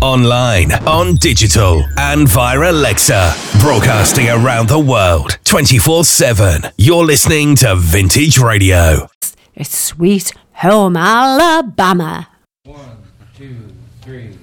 online, on digital, and via Alexa. Broadcasting around the world, 24/7. You're listening to Vintage Radio. It's Sweet Home Alabama. 1, 2, 3.